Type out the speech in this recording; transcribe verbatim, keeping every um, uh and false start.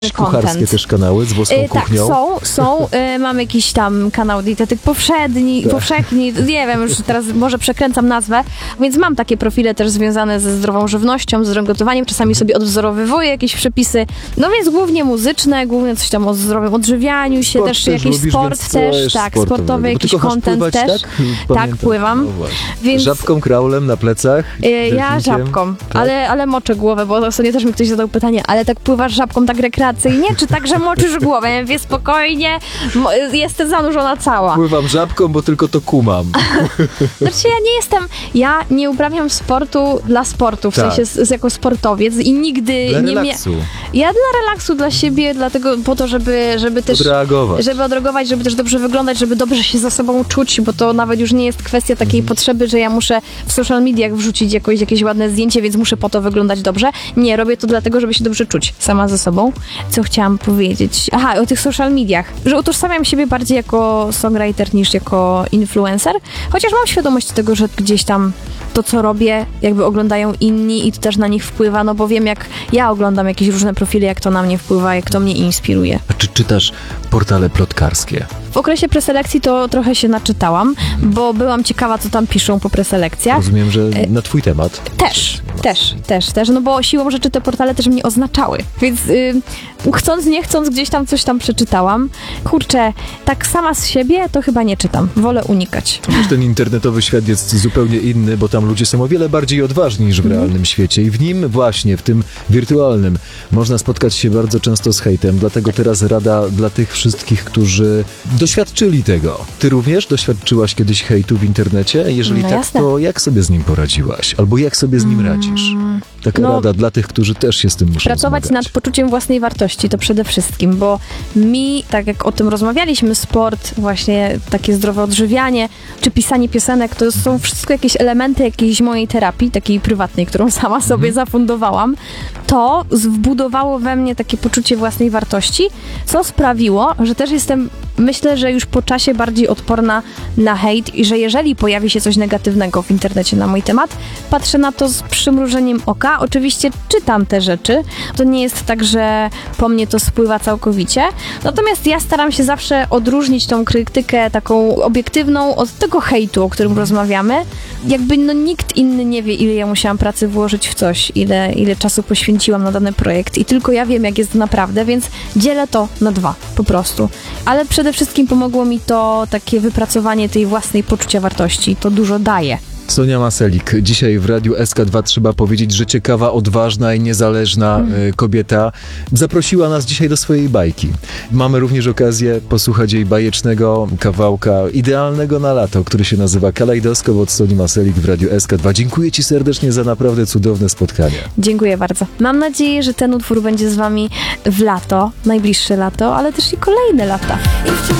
Kucharskie content. też kanały z włoską Y, tak, kuchnią? są, są. Y, mam jakiś tam kanał dietetyk powszedni, Tak. powszechni, nie wiem, już teraz może przekręcam nazwę, więc mam takie profile też związane ze zdrową żywnością, z zdrowym gotowaniem, czasami sobie odwzorowywuję jakieś przepisy, no więc głównie muzyczne, głównie coś tam o zdrowym odżywianiu się, Sport też, też jakiś lubisz, sport więc też, coś tak, sportowego. sportowy Bo ty jakiś kochasz content pływać, też. tak? Tak, Pamiętam. pływam. No właśnie. Więc- Żabką, kraulem na plecach? Y, Ja delfinkiem? żabką, Tak? ale, ale moczę głowę, bo ostatnio też mi ktoś zadał pytanie, ale tak pływasz żabką tak rekreacyjnie, czy tak, że moczysz głowę? Ja mówię, spokojnie, mo- jestem zanurzona cała. Pływam żabką, bo tylko to kumam. Znaczy ja nie jestem, ja nie uprawiam sportu dla sportu, w Tak. sensie z, z jako sportowiec i nigdy Dla nie miałam. relaksu. Ja dla relaksu, dla siebie, dlatego po to, żeby, żeby też... Odreagować. Żeby odreagować, żeby też dobrze wyglądać, żeby dobrze się za sobą czuć, bo to nawet już nie jest kwestia takiej Mhm. potrzeby, że ja muszę w social mediach wrzucić jakoś, jakieś ładne zdjęcie, więc muszę po to wyglądać dobrze. Nie, robię to dlatego, żeby się dobrze czuć sama ze sobą. Co chciałam powiedzieć? Aha, o tych social mediach. Że utożsamiam siebie bardziej jako songwriter niż jako influencer, chociaż mam świadomość tego, że gdzieś tam to, co robię, jakby oglądają inni i to też na nich wpływa, no bo wiem, jak ja oglądam jakieś różne profile, jak to na mnie wpływa, jak to mnie inspiruje. A czy czytasz portale plotkarskie? W okresie preselekcji to trochę się naczytałam, bo byłam ciekawa, co tam piszą po preselekcjach. Rozumiem, że na twój temat. Też, też, też, też, no bo siłą rzeczy te portale też mnie oznaczały, więc y, chcąc, nie chcąc, gdzieś tam coś tam przeczytałam. Kurczę, tak sama z siebie to chyba nie czytam, wolę unikać. Wiesz, ten internetowy świat jest zupełnie inny, bo tam ludzie są o wiele bardziej odważni niż w realnym świecie i w nim właśnie, w tym wirtualnym, można spotkać się bardzo często z hejtem, dlatego teraz rada dla tych wszystkich, którzy doświadczyli tego. Ty również doświadczyłaś kiedyś hejtu w internecie? Jeżeli No tak, jasne. to jak sobie z nim poradziłaś? Albo jak sobie z nim radzisz? Taka no, rada dla tych, którzy też się z tym muszą Pracować zmagać. nad poczuciem własnej wartości to przede wszystkim, bo mi, tak jak o tym rozmawialiśmy, sport, właśnie takie zdrowe odżywianie, czy pisanie piosenek, to są wszystko jakieś elementy jakiejś mojej terapii, takiej prywatnej, którą sama sobie Mhm. zafundowałam. To wbudowało we mnie takie poczucie własnej wartości, co sprawiło, że też jestem, myślę, że już po czasie bardziej odporna na hejt i że jeżeli pojawi się coś negatywnego w internecie na mój temat, patrzę na to z przymrużeniem oka. Oczywiście czytam te rzeczy. To nie jest tak, że po mnie to spływa całkowicie. Natomiast ja staram się zawsze odróżnić tą krytykę taką obiektywną od tego hejtu, o którym rozmawiamy. Jakby no nikt inny nie wie, ile ja musiałam pracy włożyć w coś, ile, ile czasu poświęciłam na dany projekt i tylko ja wiem, jak jest naprawdę, więc dzielę to na dwa, po prostu. Ale przede wszystkim pomogło mi to takie wypracowanie tej własnej poczucia wartości. To dużo daje. Sonia Maselik, dzisiaj w Radiu S K dwa trzeba powiedzieć, że ciekawa, odważna i niezależna Mhm. y, kobieta zaprosiła nas dzisiaj do swojej bajki. Mamy również okazję posłuchać jej bajecznego kawałka, idealnego na lato, który się nazywa Kalejdoskop od Soni Maselik w Radiu S K dwa. Dziękuję ci serdecznie za naprawdę cudowne spotkanie. Dziękuję bardzo. Mam nadzieję, że ten utwór będzie z wami w lato, najbliższe lato, ale też i kolejne lata. I wciąż